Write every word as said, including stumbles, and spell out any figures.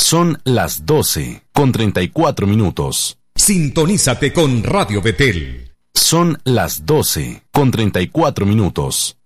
Son las doce con treinta y cuatro minutos. Sintonízate con Radio Betel. Son las doce con treinta y cuatro minutos.